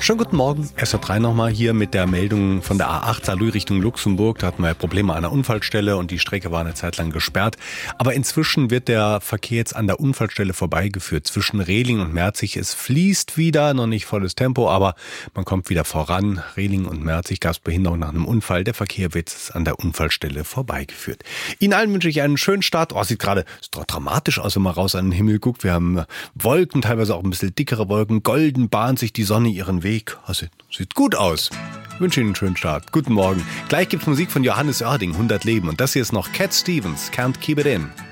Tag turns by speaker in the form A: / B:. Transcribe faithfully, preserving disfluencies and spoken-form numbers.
A: Schönen guten Morgen, S R drei nochmal hier mit der Meldung von der A acht Saarlouis Richtung Luxemburg. Da hatten wir Probleme an der Unfallstelle und die Strecke war eine Zeit lang gesperrt. Aber inzwischen wird der Verkehr jetzt an der Unfallstelle vorbeigeführt zwischen Rehling und Merzig. Es fließt wieder, noch nicht volles Tempo, aber man kommt wieder voran. Rehling und Merzig gab es Behinderung nach einem Unfall. Der Verkehr wird jetzt an der Unfallstelle vorbeigeführt. Ihnen allen wünsche ich einen schönen Start. Oh, sieht gerade dramatisch aus, wenn man raus an den Himmel guckt. Wir haben Wolken, teilweise auch ein bisschen dickere Wolken. Golden bahnt sich die Sonne ihren Weg. Also, sieht gut aus. Ich wünsche Ihnen einen schönen Start. Guten Morgen. Gleich gibt's Musik von Johannes Oerding, hundert Leben. Und das hier ist noch Cat Stevens, Can't Keep It In.